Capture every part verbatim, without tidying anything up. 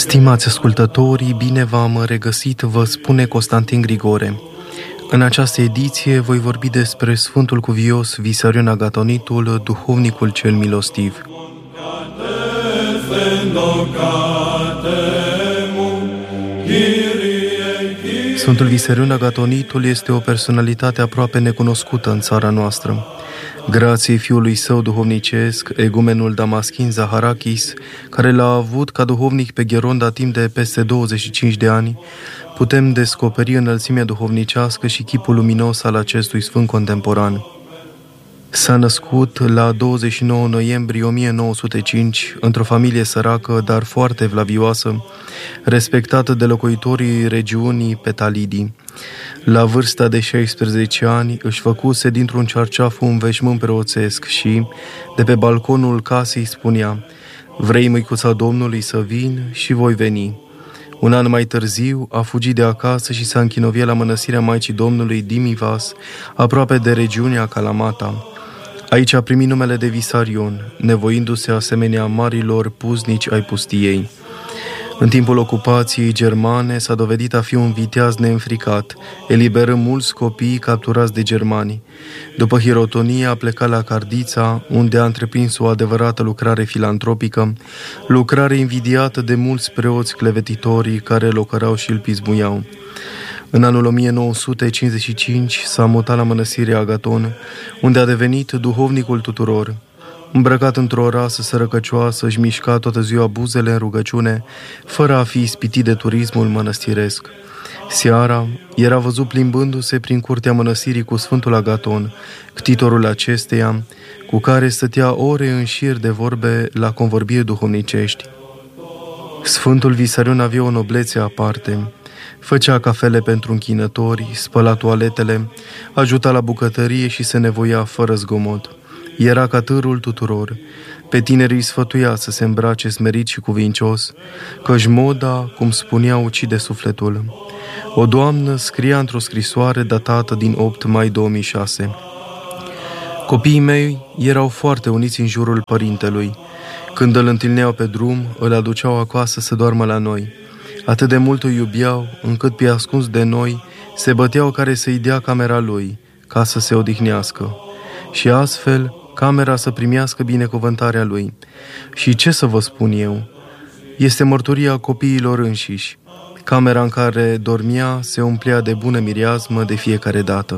Stimați ascultătorii, bine v-am regăsit, vă spune Constantin Grigore. În această ediție voi vorbi despre Sfântul Cuvios Visarion Agatonitul, duhovnicul cel milostiv. Sfântul Visarion Agatonitul este o personalitate aproape necunoscută în țara noastră. Grație fiului său duhovnicesc, egumenul Damaschin Zaharakis, care l-a avut ca duhovnic pe Gheronda timp de peste douăzeci și cinci de ani, putem descoperi înălțimea duhovnicească și chipul luminos al acestui sfânt contemporan. S-a născut la douăzeci și nouă noiembrie o mie nouă sute cinci într-o familie săracă, dar foarte evlavioasă, respectată de locuitorii regiunii Petalidii. La vârsta de șaisprezece ani își făcuse dintr-un cearceaf un veșmânt preoțesc și, de pe balconul casei, spunea: „Vrei, măicuța Domnului, să vin și voi veni.” Un an mai târziu a fugit de acasă și s-a închinoviat la mănăstirea Maicii Domnului Dimivas, aproape de regiunea Kalamata. Aici a primit numele de Visarion, nevoindu-se asemenea marilor puznici ai pustiei. În timpul ocupației germane s-a dovedit a fi un viteaz neînfricat, eliberând mulți copii capturați de germani. După hirotonie a plecat la Cardița, unde a întreprins o adevărată lucrare filantropică, lucrare invidiată de mulți preoți clevetitorii care îl ocărau și îl pismuiau. În anul o mie nouă sute cincizeci și cinci s-a mutat la mănăstirea Agaton, unde a devenit duhovnicul tuturor. Îmbrăcat într-o rasă sărăcăcioasă, își mișca toată ziua buzele în rugăciune, fără a fi ispitit de turismul mănăstiresc. Seara era văzut plimbându-se prin curtea mănăstirii cu Sfântul Agaton, ctitorul acesteia, cu care stătea ore în șir de vorbe la convorbiri duhovnicești. Sfântul Visarion avea o noblețe aparte. Făcea cafele pentru închinători, spăla toaletele, ajuta la bucătărie și se nevoia fără zgomot. Era ca târul tuturor. Pe tinerii sfătuia să se îmbrace smerit și cuvincios, căci moda, cum spunea, ucide sufletul. O doamnă scria într-o scrisoare datată din opt mai două mii șase: „Copiii mei erau foarte uniți în jurul părintelui. Când îl întâlneau pe drum, îl aduceau acasă să doarmă la noi. Atât de mult îi iubeau, încât pe ascuns de noi se băteau care să-i dea camera lui, ca să se odihnească. Și astfel, camera să primească binecuvântarea lui. Și ce să vă spun eu? Este mărturia copiilor înșiși. Camera în care dormea se umplea de bună mireasmă de fiecare dată.”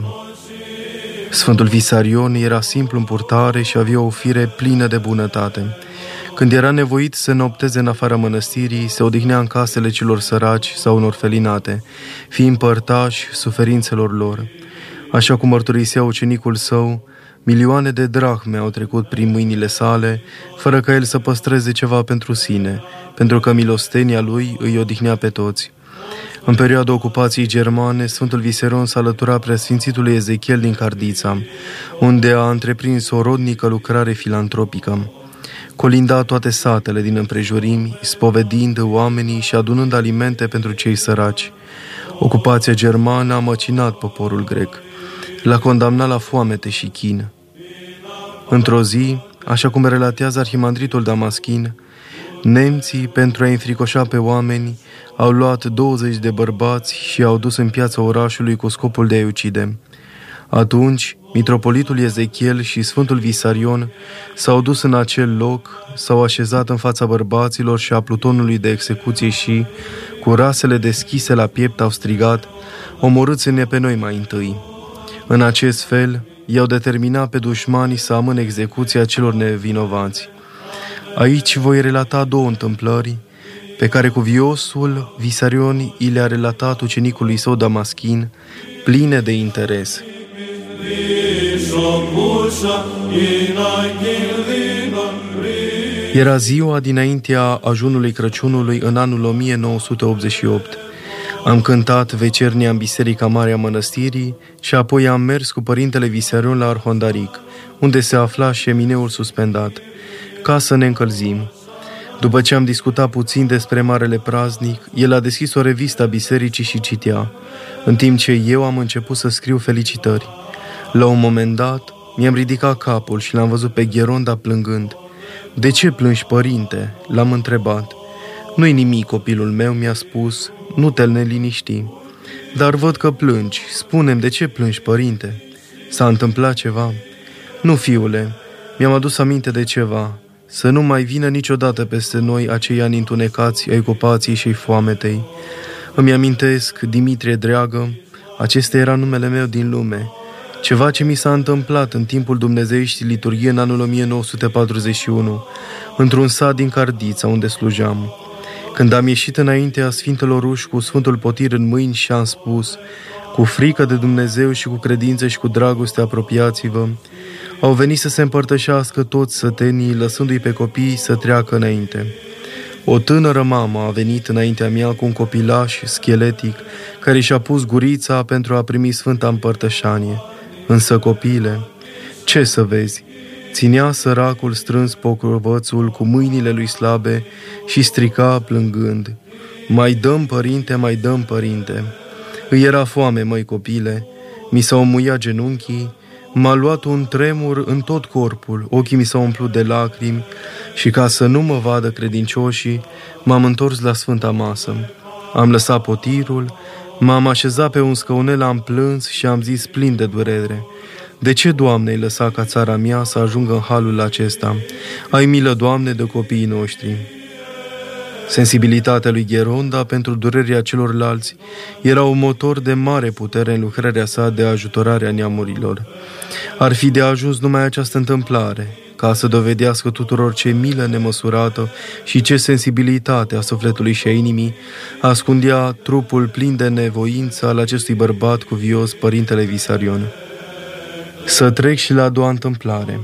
Sfântul Visarion era simplu în purtare și avea o fire plină de bunătate. Când era nevoit să nopteze în afara mănăstirii, se odihnea în casele celor săraci sau în orfelinate, fiind părtași suferințelor lor. Așa cum mărturisea ucenicul său, milioane de drahme au trecut prin mâinile sale, fără ca el să păstreze ceva pentru sine, pentru că milostenia lui îi odihnea pe toți. În perioada ocupației germane, Sfântul Visarion s-a alăturat preasfințitului Ezechiel din Cardița, unde a întreprins o rodnică lucrare filantropică. Colinda toate satele din împrejurimi, spovedind oamenii și adunând alimente pentru cei săraci. Ocupația germană a măcinat poporul grec, l-a condamnat la foamete și chin. Într-o zi, așa cum relatează arhimandritul Damaschin, nemții, pentru a înfricoșa pe oameni, au luat douăzeci de bărbați și i-au dus în piața orașului cu scopul de a-i ucide. Atunci, mitropolitul Ezechiel și Sfântul Visarion s-au dus în acel loc, s-au așezat în fața bărbaților și a plutonului de execuție și, cu rasele deschise la piept, au strigat: „Omorâți-ne pe noi mai întâi.” În acest fel, i-au determinat pe dușmanii să amâne execuția celor nevinovați. Aici voi relata două întâmplări pe care cuviosul Visarion i le-a relatat ucenicului său Damaschin, pline de interes. Era ziua dinaintea ajunului Crăciunului în anul o mie nouă sute optzeci și opt. Am cântat vecernia în Biserica Mare a Mănăstirii și apoi am mers cu părintele Visarion la Arhondaric, unde se afla șemineul suspendat, ca să ne încălzim. După ce am discutat puțin despre Marele Praznic, el a deschis o revistă a bisericii și citea, în timp ce eu am început să scriu felicitări. La un moment dat, mi-am ridicat capul și l-am văzut pe Gheronda plângând. „De ce plângi, părinte?” l-am întrebat. Nu-i nimic, copilul meu, mi-a spus, nu te neliniști. Dar văd că plângi. Spune-mi, de ce plângi, părinte? S-a întâmplat ceva? Nu, fiule, mi-am adus aminte de ceva. Să nu mai vină niciodată peste noi acei ani întunecați ai ocupației și ai foametei. Îmi amintesc, Dimitrie dragă, acesta era numele meu din lume. Ceva ce mi s-a întâmplat în timpul dumnezeieștii liturghie în anul o mie nouă sute patruzeci și unu, într-un sat din Cardița, unde slujam. Când am ieșit înaintea Sfintelor Uși cu Sfântul Potir în mâini și am spus, cu frică de Dumnezeu și cu credință și cu dragoste apropiați-vă, au venit să se împărtășească toți sătenii, lăsându-i pe copii să treacă înainte. O tânără mamă a venit înaintea mea cu un copilaș scheletic, care și-a pus gurița pentru a primi Sfânta Împărtășanie. Însă, copile, ce să vezi, ținea săracul strâns pocrovățul cu mâinile lui slabe și strica plângând, mai dăm, părinte, mai dăm, părinte. Îi era foame, măi copile, mi s-au muiat genunchii, m-a luat un tremur în tot corpul, ochii mi s-au umplut de lacrimi și ca să nu mă vadă credincioșii, m-am întors la Sfânta Masă. Am lăsat potirul, m-am așezat pe un scăunel, am plâns și am zis plin de durere, de ce, Doamne, ai lăsat ca țara mea să ajungă în halul acesta? Ai milă, Doamne, de copiii noștri. Sensibilitatea lui Gheronda pentru durerea celorlalți era un motor de mare putere în lucrarea sa de ajutorare a neamurilor. Ar fi de ajuns numai această întâmplare, ca să dovedească tuturor ce milă nemăsurată și ce sensibilitate a sufletului și a inimii ascundea trupul plin de nevoință al acestui bărbat cuvios, Părintele Visarion. Să trec și la a doua întâmplare.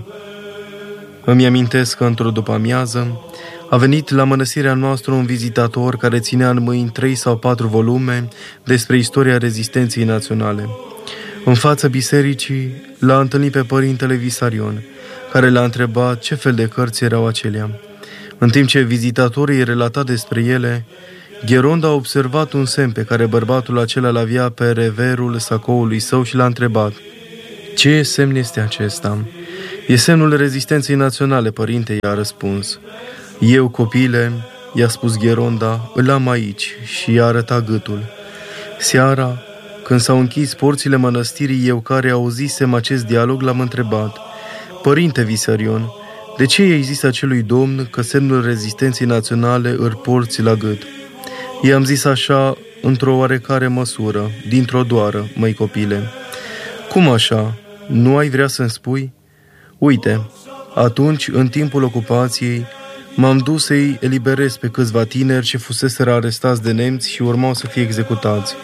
Îmi amintesc că într-o după-amiază a venit la mănăstirea noastră un vizitator care ținea în mâini trei sau patru volume despre istoria rezistenței naționale. În fața bisericii l-a întâlnit pe Părintele Visarion, care l-a întrebat ce fel de cărți erau acelea. În timp ce vizitatorii îi relata despre ele, Gheronda a observat un semn pe care bărbatul acela l-avea pe reverul sacoului său și l-a întrebat, ce semn este acesta? E semnul rezistenței naționale, părinte, i-a răspuns. Eu, copile, i-a spus Gheronda, îl am aici și i-a arătat gâtul. Seara, când s-au închis porțile mănăstirii, eu care auzisem acest dialog l-am întrebat, Părinte Visarion, de ce i-ai zis acelui domn că semnul rezistenței naționale îl porți la gât? I-am zis așa, într-o oarecare măsură, dintr-o doară, măi copile. Cum așa? Nu ai vrea să-mi spui? Uite, atunci, în timpul ocupației, m-am dus să-i eliberez pe câțiva tineri ce fuseseră arestați de nemți și urmau să fie executați.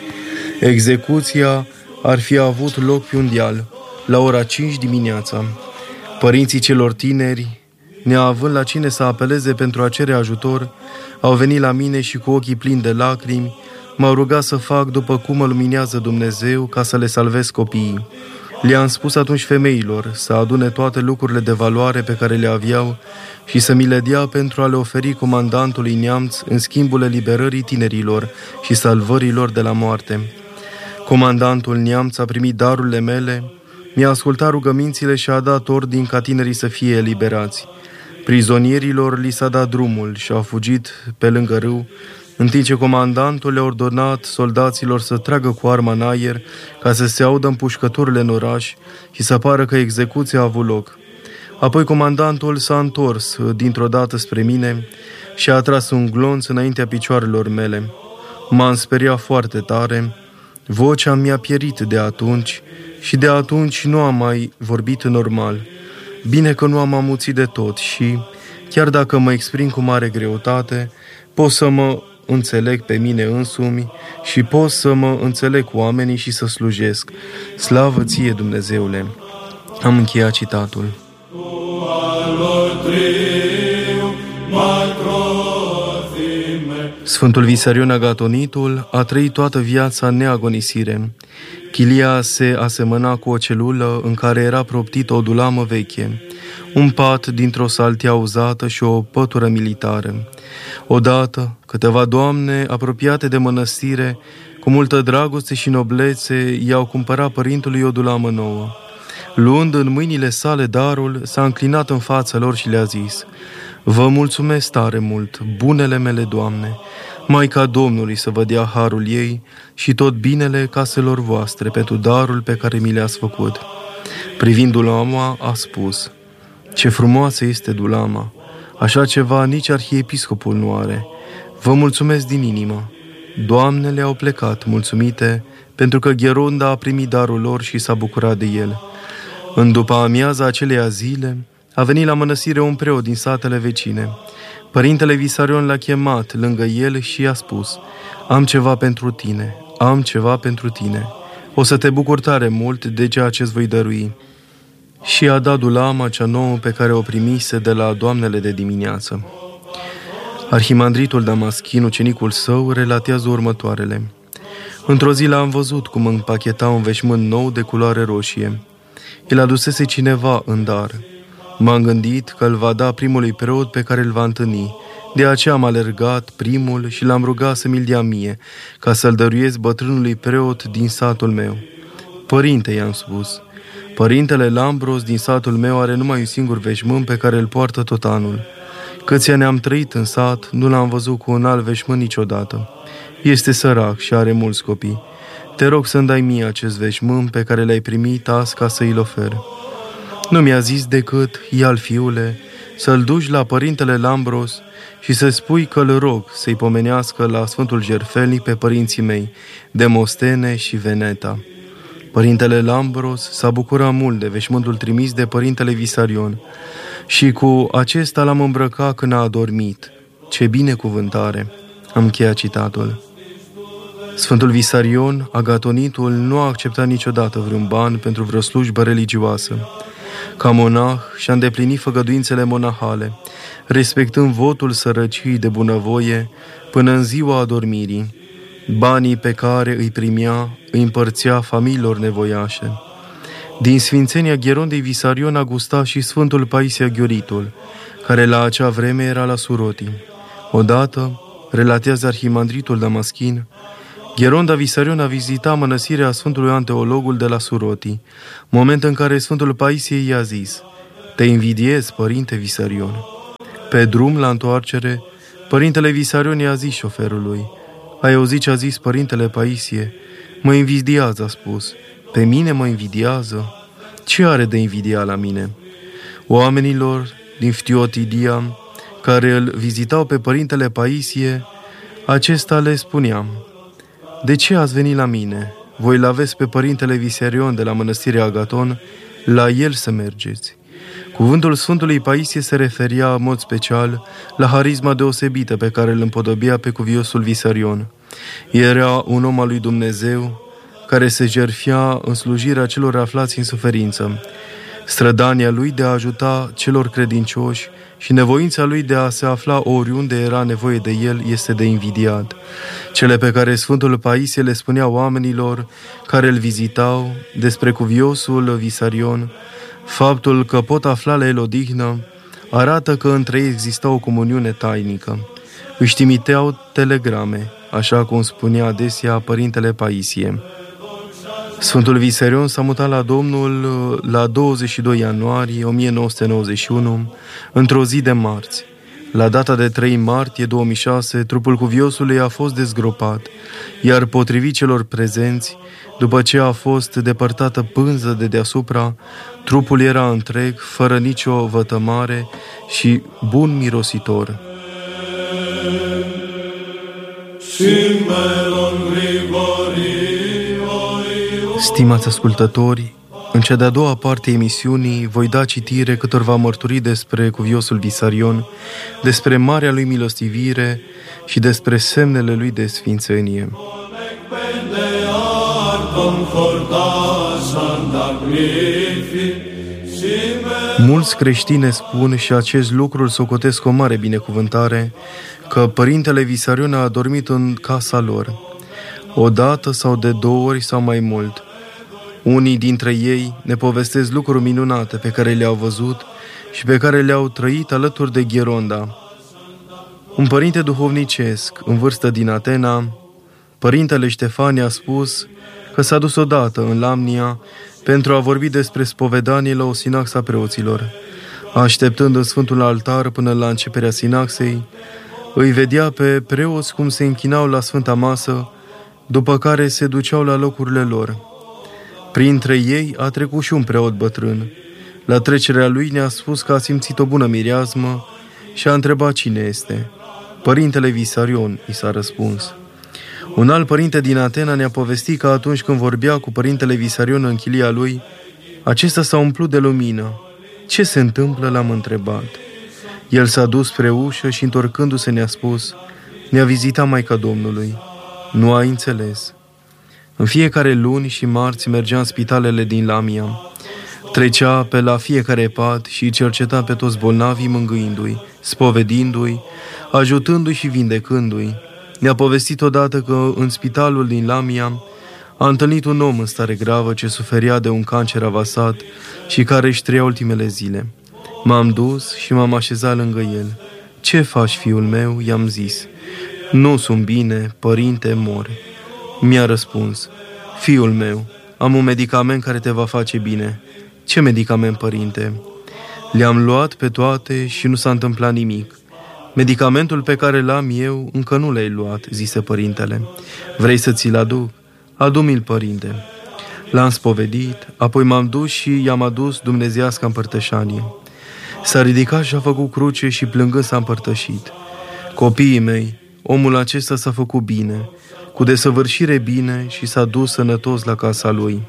Execuția ar fi avut loc pe un deal, la ora cinci dimineața. Părinții celor tineri, neavând la cine să apeleze pentru a cere ajutor, au venit la mine și cu ochii plini de lacrimi m-au rugat să fac după cum mă luminează Dumnezeu ca să le salvez copiii. Le-am spus atunci femeilor să adune toate lucrurile de valoare pe care le aveau și să mi le dea pentru a le oferi comandantului neamț în schimbul eliberării tinerilor și salvărilor de la moarte. Comandantul neamț a primit darurile mele, mi-a ascultat rugămințile și a dat ordin ca tinerii să fie eliberați. Prizonierilor li s-a dat drumul și au fugit pe lângă râu, în timp ce comandantul le-a ordonat soldaților să tragă cu arma în aer ca să se audă împușcăturile în oraș și să pară că execuția a avut loc. Apoi comandantul s-a întors dintr-o dată spre mine și a tras un glonț înaintea picioarelor mele. M-am speriat foarte tare, vocea mi-a pierit de atunci și de atunci nu am mai vorbit normal. Bine că nu am amuțit de tot și, chiar dacă mă exprim cu mare greutate, pot să mă înțeleg pe mine însumi și pot să mă înțeleg cu oamenii și să slujesc. Slavă ție, Dumnezeule! Am încheiat citatul. Sfântul Visarion Agatonitul a trăit toată viața în neagonisire. Chilia se asemăna cu o celulă în care era proptită o dulamă veche, un pat dintr-o saltea uzată și o pătură militară. Odată, câteva doamne apropiate de mănăstire, cu multă dragoste și noblețe, i-au cumpărat părintului o dulamă nouă. Luând în mâinile sale darul, s-a înclinat în fața lor și le-a zis, Vă mulțumesc tare mult, bunele mele Doamne, Maica Domnului să vă dea harul ei și tot binele caselor voastre pentru darul pe care mi le-ați făcut. Privind Dulama, a spus: ce frumoasă este Dulama! Așa ceva nici arhiepiscopul nu are. Vă mulțumesc din inimă. Doamnele au plecat mulțumite, pentru că Gheronda a primit darul lor și s-a bucurat de el. În după amiaza aceleia zile, a venit la mănăstire un preot din satele vecine. Părintele Visarion l-a chemat lângă el și i-a spus: am ceva pentru tine, am ceva pentru tine. O să te bucuri tare mult de ceea ce îți voi dărui. Și a dat Dulama cea nouă pe care o primise de la doamnele de dimineață. Arhimandritul Damaschin, ucenicul său, relatează următoarele. Într-o zi l-am văzut cum împacheta un veșmânt nou de culoare roșie. El adusese cineva în dar. M-am gândit că îl va da primului preot pe care îl va întâlni. De aceea am alergat primul și l-am rugat să mi-l dea mie, ca să-l dăruiesc bătrânului preot din satul meu. Părinte, i-am spus, părintele Lambros din satul meu are numai un singur veșmânt pe care îl poartă tot anul. Câți ani am trăit în sat, nu l-am văzut cu un alt veșmânt niciodată. Este sărac și are mulți copii. Te rog să-mi dai mie acest veșmânt pe care l-ai primit azi ca să îl ofer. Nu mi-a zis decât: ia-l, fiule, să-l duci la părintele Lambros și să spui că îl rog să-i pomenească la Sfântul Jertfelnic pe părinții mei, Demostene și Veneta. Părintele Lambros s-a bucurat mult de veșmântul trimis de părintele Visarion și cu acesta l-am îmbrăcat când a adormit. Ce binecuvântare! Am încheiat citatul. Sfântul Visarion, agatonitul, nu a acceptat niciodată vreun ban pentru vreo slujbă religioasă. Ca monah și-a îndeplinit făgăduințele monahale, respectând votul sărăciei de bunăvoie până în ziua adormirii. Banii pe care îi primea îi împărțea familiilor nevoiașe. Din sfințenia Gherondei Visarion a gustat și Sfântul Paisia Ghioritul, care la acea vreme era la Suroti. Odată, relatează arhimandritul Damaschin, Gheronda Visarion a vizitat mănăstirea Sfântului Ioan Teologul de la Suroti, moment în care Sfântul Paisie i-a zis: te invidiez, părinte Visarion. Pe drum, la întoarcere, părintele Visarion i-a zis șoferului: ai auzit ce a zis părintele Paisie? Mă invidiază, a spus. Pe mine mă invidiază? Ce are de invidia la mine? Oamenilor din Ftiotidia, care îl vizitau pe părintele Paisie, acesta le spunea: de ce ați venit la mine? Voi l-aveți pe părintele Visarion de la mănăstirea Agaton, la el să mergeți. Cuvântul Sfântului Paisie se referia în mod special la harisma deosebită pe care îl împodobia pe cuviosul Visarion. Era un om al lui Dumnezeu care se jertfea în slujirea celor aflați în suferință. Strădania lui de a ajuta celor credincioși și nevoința lui de a se afla oriunde era nevoie de el este de invidiat. Cele pe care Sfântul Paisie le spunea oamenilor care îl vizitau despre cuviosul Visarion, faptul că pot afla la el odihnă, arată că între ei exista o comuniune tainică. Își trimiteau telegrame, așa cum spunea adesea părintele Paisie. Sfântul Visarion s-a mutat la Domnul la douăzeci și doi ianuarie o mie nouă sute nouăzeci și unu, într-o zi de marți. La data de trei martie două mii șase, trupul cuviosului a fost dezgropat, iar potrivit celor prezenți, după ce a fost depărtată pânză de deasupra, trupul era întreg, fără nicio vătămare și bun mirositor. Stimați ascultători, în cea de-a doua parte a emisiunii voi da citire câtorva mărturii despre cuviosul Visarion, despre marea lui milostivire și despre semnele lui de sfințenie. Mulți creștini spun, și acest lucru îl socotesc o mare binecuvântare, că părintele Visarion a adormit în casa lor, o dată sau de două ori sau mai mult. Unii dintre ei ne povestesc lucruri minunate pe care le-au văzut și pe care le-au trăit alături de Gheronda. Un părinte duhovnicesc, în vârstă din Atena, părintele Ștefan, a spus că s-a dus odată în Lamnia pentru a vorbi despre spovedanie la o sinaxa preoților. Așteptând în Sfântul Altar până la începerea sinaxei, îi vedea pe preoți cum se închinau la Sfânta Masă, după care se duceau la locurile lor. Printre ei a trecut și un preot bătrân. La trecerea lui ne-a spus că a simțit o bună mireasmă și a întrebat cine este. Părintele Visarion, i s-a răspuns. Un alt părinte din Atena ne-a povestit că atunci când vorbea cu părintele Visarion în chilia lui, acesta s-a umplut de lumină. Ce se întâmplă, l-am întrebat. El s-a dus spre ușă și, întorcându-se, ne-a spus: ne-a vizitat Maica Domnului. Nu ai înțeles. În fiecare luni și marți mergea în spitalele din Lamia. Trecea pe la fiecare pat și îi cerceta pe toți bolnavii, mângâindu-i, spovedindu-i, ajutându-i și vindecându-i. Ne-a povestit odată că în spitalul din Lamia a întâlnit un om în stare gravă ce suferia de un cancer avasat și care își trăia ultimele zile. M-am dus și m-am așezat lângă el. Ce faci, fiul meu?" i-am zis. Nu sunt bine, părinte, mor." Mi-a răspuns: fiul meu, am un medicament care te va face bine." Ce medicament, părinte?" Le-am luat pe toate și nu s-a întâmplat nimic." Medicamentul pe care l-am eu încă nu l-ai luat," zise părintele. Vrei să ți-l aduc?" Adu-mi-l, părinte." L-am spovedit, apoi m-am dus și i-am adus dumnezeiasca împărtășanie. S-a ridicat și a făcut cruce și plângând s-a împărtășit. Copiii mei, omul acesta s-a făcut bine, cu desăvârșire bine și s-a dus sănătos la casa lui.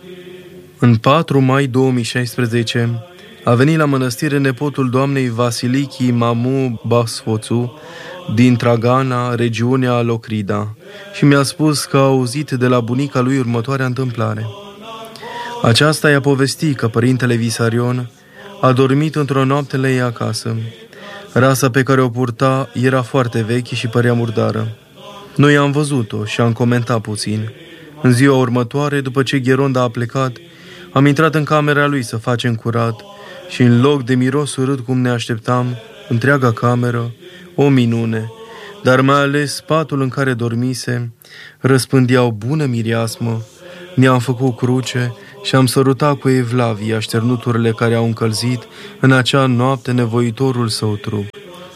În patru mai două mii șaisprezece a venit la mănăstire nepotul doamnei Vasiliki Mamu Basfoțu din Tragana, regiunea Locrida, și mi-a spus că a auzit de la bunica lui următoarea întâmplare. Aceasta i-a povestit că părintele Visarion a dormit într-o noapte la ei acasă. Rasa pe care o purta era foarte veche și părea murdară. Noi am văzut-o și am comentat puțin. În ziua următoare, după ce Gheronda a plecat, am intrat în camera lui să facem curat și în loc de miros urât cum ne așteptam, întreaga cameră, o minune, dar mai ales patul în care dormise, răspândea o bună mireasmă. Ne-am făcut cruce și am sărutat cu evlavie așternuturile care au încălzit în acea noapte nevoitorul său trup.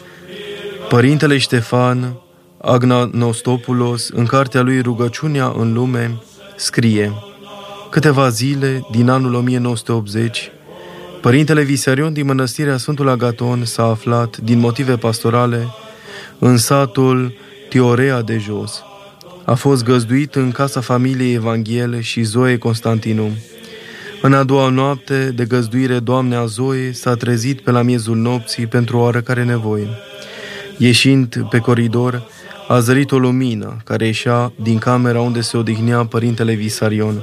Părintele Ștefan Agnostopoulos, în cartea lui Rugăciunea în lume, scrie: câteva zile din anul o mie nouă sute optzeci, părintele Visarion din mănăstirea Sfântul Agaton s-a aflat, din motive pastorale, în satul Tiorea de Jos. A fost găzduit în casa familiei Evanghiele și Zoe Constantinu. În a doua noapte de găzduire, doamnea Zoe s-a trezit pe la miezul nopții pentru o oarecare nevoie. Ieșind pe coridor, a zărit o lumină care ieșea din camera unde se odihnea părintele Visarion.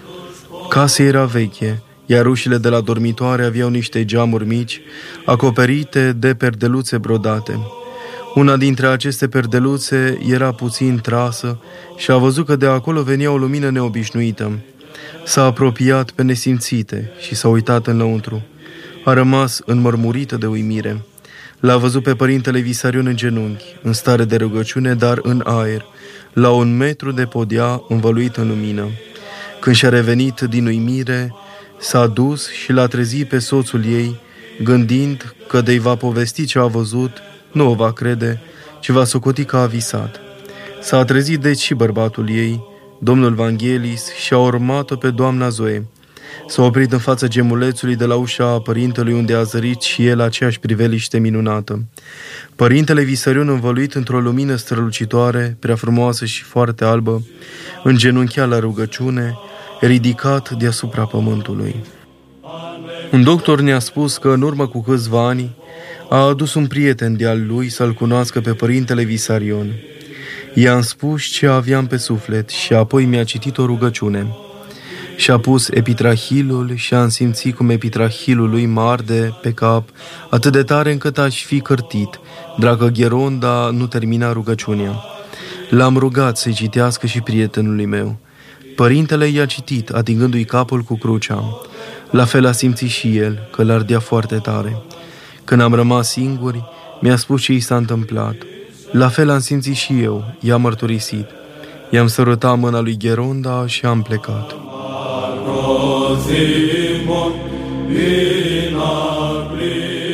Casa era veche, iar ușile de la dormitoare aveau niște geamuri mici, acoperite de perdeluțe brodate. Una dintre aceste perdeluțe era puțin trasă și a văzut că de acolo venea o lumină neobișnuită. S-a apropiat pe nesimțite și s-a uitat înăuntru. A rămas înmărmurită de uimire. L-a văzut pe părintele Visarion în genunchi, în stare de rugăciune, dar în aer, la un metru de podea, învăluit în lumină. Când și-a revenit din uimire, s-a dus și l-a trezit pe soțul ei, gândind că de-i va povesti ce a văzut, nu o va crede, ci va socoti că a visat. S-a trezit deci și bărbatul ei, domnul Vanghelis, și a urmat-o pe doamna Zoe. S-a oprit în fața gemulețului de la ușa părintelui, unde a zărit și el aceeași priveliște minunată. Părintele Visarion, învăluit într-o lumină strălucitoare, prea frumoasă și foarte albă, îngenunchea la rugăciune, ridicat deasupra pământului. Un doctor ne-a spus că în urmă cu câțiva ani a adus un prieten de-al lui să-l cunoască pe părintele Visarion. I-am spus ce aveam pe suflet și apoi mi-a citit o rugăciune. Și-a pus epitrahilul și am simțit cum epitrahilul lui mă arde pe cap atât de tare încât aș fi cârtit, dacă Gheronda nu termina rugăciunea. L-am rugat să-i citească și prietenului meu. Părintele i-a citit, atingându-i capul cu crucea. La fel a simțit și el, că l-ardea foarte tare. Când am rămas singuri, mi-a spus ce i s-a întâmplat. La fel am simțit și eu, i-a mărturisit. I-am sărutat mâna lui Gheronda și am plecat. Simon,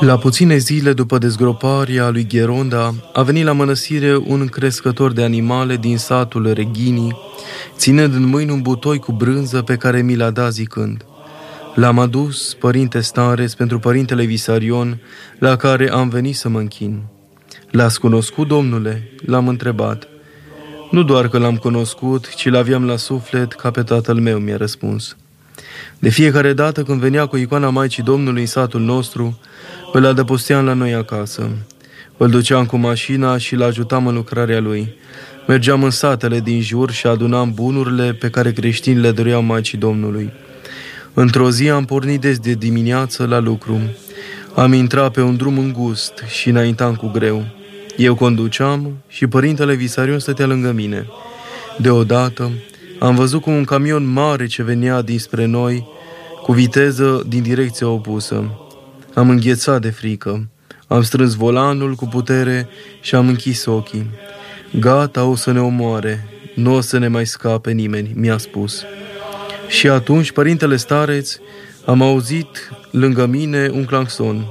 La puține zile după dezgroparea lui Gheronda, a venit la mănăstire un crescător de animale din satul Reghinii, ținând în mâini un butoi cu brânză pe care mi l-a dat zicând: L-am adus, părinte Stareț, pentru părintele Visarion, la care am venit să mă închin. L-ați cunoscut, domnule? L-am întrebat. Nu doar că l-am cunoscut, ci l-aveam la suflet ca pe tatăl meu, mi-a răspuns. De fiecare dată când venea cu icoana Maicii Domnului în satul nostru, îl adăposteam la noi acasă. Îl duceam cu mașina și îl ajutam în lucrarea lui. Mergeam în satele din jur și adunam bunurile pe care creștinii le doreau Maicii Domnului. Într-o zi am pornit des de dimineață la lucru. Am intrat pe un drum îngust și înaintam cu greu. Eu conduceam și părintele Visarion stătea lângă mine. Deodată am văzut cum un camion mare ce venea dinspre noi, cu viteză din direcția opusă. Am înghețat de frică. Am strâns volanul cu putere și am închis ochii. Gata, o să ne omoare. Nu o să ne mai scape nimeni, mi-a spus. Și atunci, părintele Stareț, am auzit lângă mine un claxon,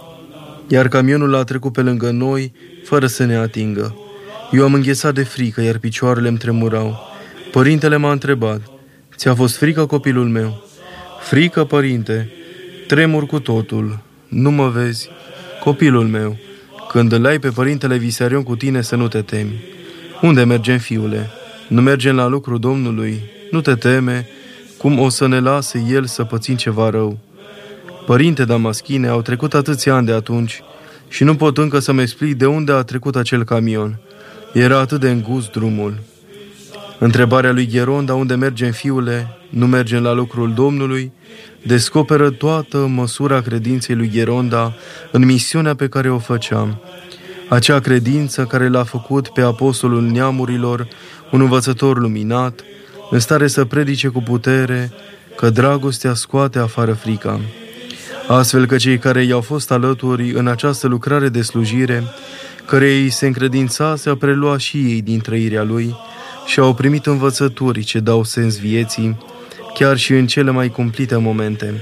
iar camionul a trecut pe lângă noi, fără să ne atingă. Eu am înghețat de frică, iar picioarele îmi tremurau. Părintele m-a întrebat: ți-a fost frică, copilul meu? Frică, părinte? Tremur cu totul. Nu mă vezi? Copilul meu, când îl ai pe părintele Visarion cu tine, să nu te temi. Unde mergem, fiule? Nu mergem la lucru Domnului? Nu te teme cum o să ne lase el să pățim ceva rău. Părinte Damaschine, au trecut atâția ani de atunci și nu pot încă să-mi explic de unde a trecut acel camion. Era atât de îngust drumul. Întrebarea lui Gheronda, unde mergem, fiule, nu mergem la lucrul Domnului, descoperă toată măsura credinței lui Gheronda în misiunea pe care o făceam. Acea credință care l-a făcut pe apostolul neamurilor un învățător luminat, în stare să predice cu putere că dragostea scoate afară frica. Astfel că cei care i-au fost alături în această lucrare de slujire, care îi se încredința, se-au preluat și ei din trăirea lui și au primit învățături ce dau sens vieții, chiar și în cele mai cumplite momente.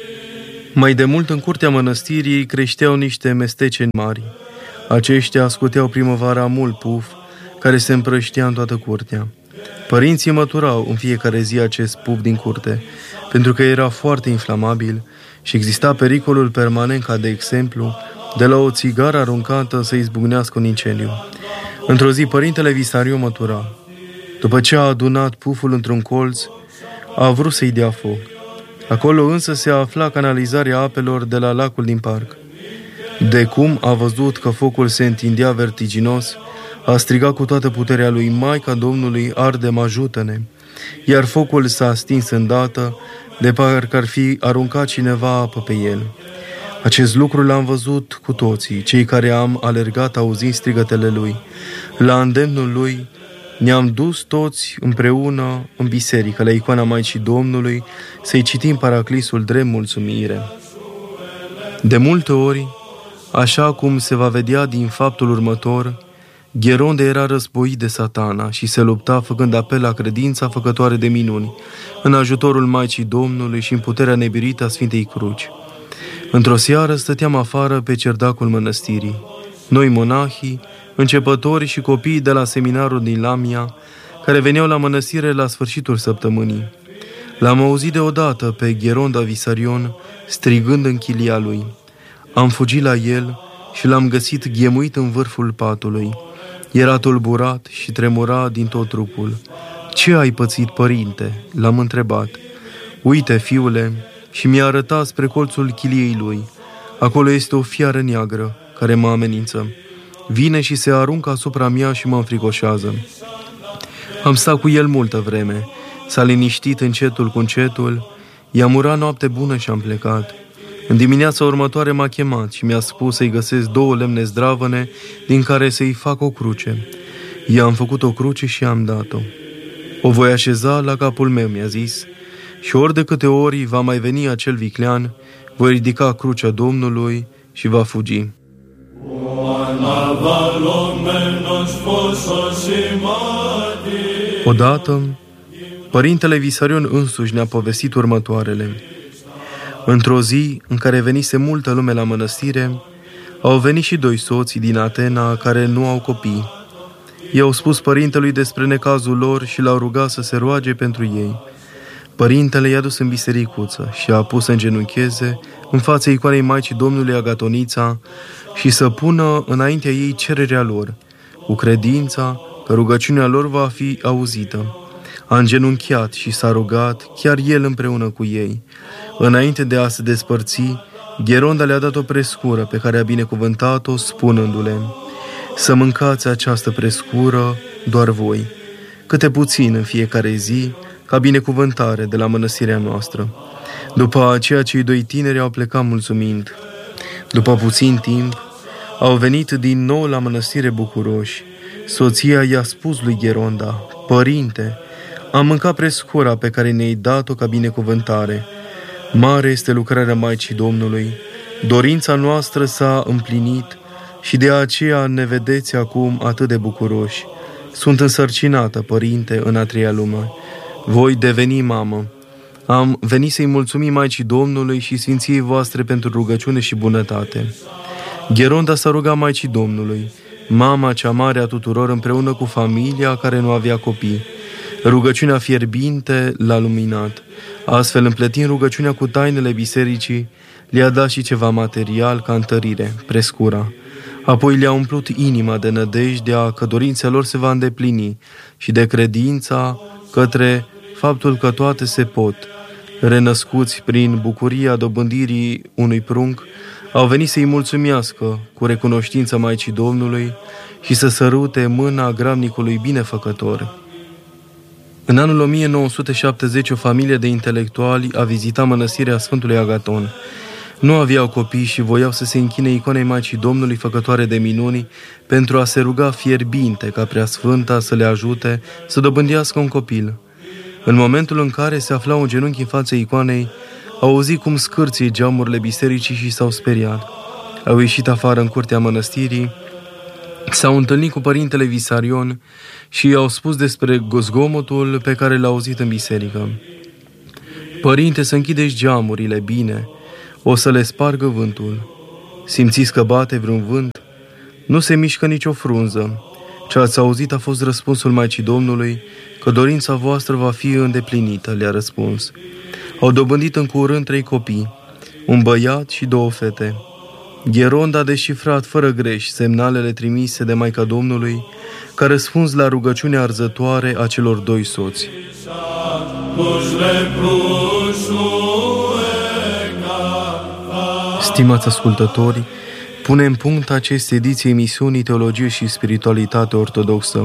Mai de mult, în curtea mănăstirii creșteau niște mesteceni mari. Aceștia scuteau primăvara mult puf, care se împrăștea în toată curtea. Părinții măturau în fiecare zi acest puf din curte, pentru că era foarte inflamabil și exista pericolul permanent ca, de exemplu, de la o țigară aruncată să izbucnească un incendiu. Într-o zi, părintele Visarion mătura. După ce a adunat puful într-un colț, a vrut să-i dea foc. Acolo însă se afla canalizarea apelor de la lacul din parc. De cum a văzut că focul se întindea vertiginos, a strigat cu toată puterea lui: Maica Domnului, arde-mă, ajută-ne! Iar focul s-a stins îndată, de parcă ar fi aruncat cineva apă pe el. Acest lucru l-am văzut cu toții, cei care am alergat auzind strigătele lui. La îndemnul lui ne-am dus toți împreună în biserică, la icoana Maicii Domnului, să-i citim paraclisul drept mulțumire. De multe ori, așa cum se va vedea din faptul următor, Gheronda era războit de Satana și se lupta făcând apel la credința făcătoare de minuni, în ajutorul Maicii Domnului și în puterea nebirită a Sfintei Cruci. Într-o seară stăteam afară pe cerdacul mănăstirii. Noi, monahii, începători și copiii de la seminarul din Lamia, care veneau la mănăstire la sfârșitul săptămânii. L-am auzit deodată pe Gheronda Visarion strigând în chilia lui. Am fugit la el și l-am găsit ghemuit în vârful patului. Era tulburat și tremura din tot trupul. Ce ai pățit, părinte?" l-am întrebat. Uite, fiule, și mi-a arătat spre colțul chiliei lui. Acolo este o fiară neagră care mă amenință. Vine și se aruncă asupra mea și mă înfricoșează. Am stat cu el multă vreme. S-a liniștit încetul cu încetul. I-am urat noapte bună și am plecat. În dimineața următoare m-a chemat și mi-a spus să-i găsesc două lemne zdravăne din care să-i fac o cruce. I-am făcut o cruce și am dat-o. O voi așeza la capul meu, mi-a zis, și ori de câte ori va mai veni acel viclean, voi ridica crucea Domnului și va fugi. Odată, părintele Visarion însuși ne-a povestit următoarele. Într-o zi în care venise multă lume la mănăstire, au venit și doi soți din Atena care nu au copii. I-au spus părintelui despre necazul lor și l-au rugat să se roage pentru ei. Părintele i-a dus în bisericuță și a pus să îngenuncheze în fața icoanei Maicii Domnului Agatonița și să pună înaintea ei cererea lor, cu credința că rugăciunea lor va fi auzită. A îngenunchiat și s-a rugat, chiar el împreună cu ei. Înainte de a se despărți, Gheronda le-a dat o prescură pe care a binecuvântat-o, spunându-le: să mâncați această prescură doar voi, câte puțin în fiecare zi, ca binecuvântare de la mănăstirea noastră. După aceea, cei doi tineri au plecat mulțumind. După puțin timp, au venit din nou la mănăstire bucuroși. Soția i-a spus lui Gheronda: părinte, am mâncat prescura pe care ne-ai dat-o ca binecuvântare. Mare este lucrarea Maicii Domnului, dorința noastră s-a împlinit și de aceea ne vedeți acum atât de bucuroși. Sunt însărcinată, părinte, în a treia lume. Voi deveni mamă. Am venit să-i mulțumim Maicii Domnului și Sfinției voastre pentru rugăciune și bunătate. Gheronda s-a rugat Maicii Domnului, mama cea mare a tuturor, împreună cu familia care nu avea copii. Rugăciunea fierbinte l-a luminat. Astfel, împletind rugăciunea cu tainele bisericii, le-a dat și ceva material ca întărire, prescura. Apoi le-a umplut inima de nădejdea că dorința lor se va îndeplini și de credința către faptul că toate se pot. Renăscuți prin bucuria dobândirii unui prunc, au venit să-i mulțumească cu recunoștință Maicii Domnului și să sărute mâna gramnicului binefăcător. În anul o mie nouă sute șaptezeci, o familie de intelectuali a vizitat mănăstirea Sfântului Agaton. Nu aveau copii și voiau să se închine icoanei Maicii Domnului, făcătoare de minuni, pentru a se ruga fierbinte ca Preasfânta să le ajute să dobândească un copil. În momentul în care se aflau în genunchi în fața icoanei, au auzit cum scârție geamurile bisericii și s-au speriat. Au ieșit afară în curtea mănăstirii, s-au întâlnit cu părintele Visarion și i-au spus despre zgomotul pe care l-au auzit în biserică. Părinte, să închideți geamurile bine, o să le spargă vântul. Simțiți că bate vreun vânt? Nu se mișcă nicio frunză. Ce ați auzit a fost răspunsul Maicii Domnului, că dorința voastră va fi îndeplinită, le-a răspuns. Au dobândit în curând trei copii, un băiat și două fete. Gheronda a descifrat fără greș semnalele trimise de Maica Domnului, ca răspuns la rugăciunea arzătoare a celor doi soți. Stimați ascultători, punem punct acestei ediții emisiunii Teologie și Spiritualitate Ortodoxă.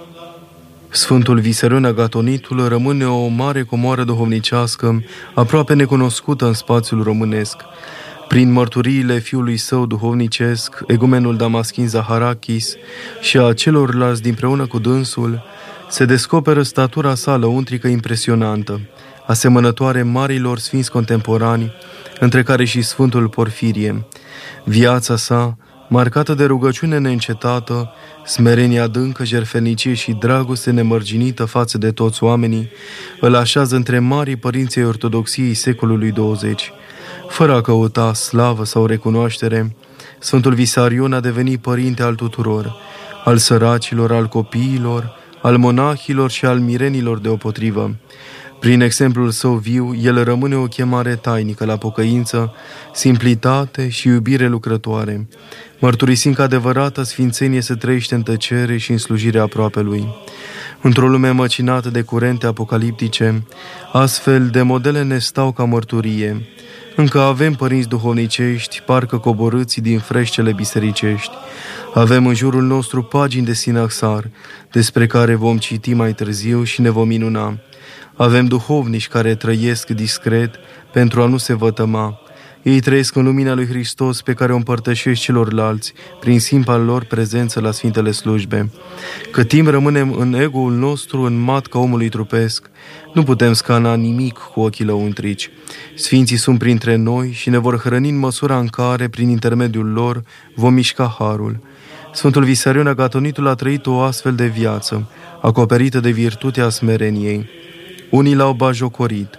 Sfântul Visarion Agatonitul rămâne o mare comoară duhovnicească, aproape necunoscută în spațiul românesc. Prin mărturiile fiului său duhovnicesc, egumenul Damaschin Zaharakis, și a celorlalți dinpreună cu dânsul, se descoperă statura sa lăuntrică impresionantă, asemănătoare marilor sfinți contemporani, între care și Sfântul Porfirie. Viața sa, marcată de rugăciune neîncetată, smerenie adâncă, jertfenicie și dragoste nemărginită față de toți oamenii, îl așează între marii părinții ortodoxiei secolului douăzeci. Fără a căuta slavă sau recunoaștere, Sfântul Visarion a devenit părinte al tuturor, al săracilor, al copiilor, al monahilor și al mirenilor deopotrivă. Prin exemplul său viu, el rămâne o chemare tainică la pocăință, simplitate și iubire lucrătoare, mărturisind că adevărata sfințenie se trăiește în tăcere și în slujirea aproapelui. Într-o lume măcinată de curente apocaliptice, astfel de modele ne stau ca mărturie. Încă avem părinți duhovnicești, parcă coborâți din freșcele bisericești. Avem în jurul nostru pagini de sinaxar, despre care vom citi mai târziu și ne vom minuna. Avem duhovnici care trăiesc discret pentru a nu se vătăma. Ei trăiesc în lumina lui Hristos pe care o împărtășesc celorlalți prin simpla lor prezență la Sfintele Slujbe. Cât timp rămânem în ego-ul nostru, în matca omului trupesc, nu putem scana nimic cu ochii lăuntrici. Sfinții sunt printre noi și ne vor hrăni în măsura în care, prin intermediul lor, vom mișca harul. Sfântul Visarion Agatonitul a trăit o astfel de viață, acoperită de virtutea smereniei. Unii l-au bajocorit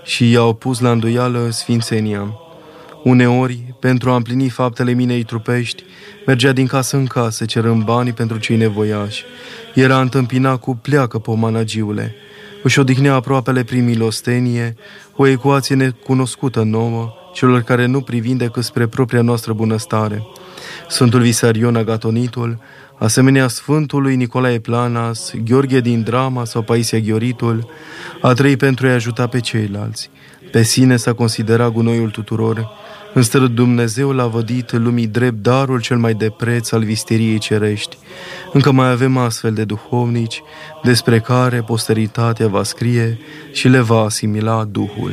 și i-au pus la îndoială sfințenia. Uneori, pentru a împlini faptele minei trupești, mergea din casă în casă, cerând banii pentru cei nevoiași. Era întâmpinat cu pleacă, pomanagiule. Își odihnea aproapele prin milostenie, o ecuație necunoscută nouă, celor care nu privind decât spre propria noastră bunăstare. Sfântul Visarion Agatonitul, asemenea Sfântului Nicolae Planas, Gheorghe din Drama sau Paisia Ghioritul, a trăit pentru a-i ajuta pe ceilalți. Pe sine s-a considerat gunoiul tuturor, însă Dumnezeu l-a vădit lumii drept darul cel mai de preț al visteriei cerești. Încă mai avem astfel de duhovnici, despre care posteritatea va scrie și le va asimila Duhul.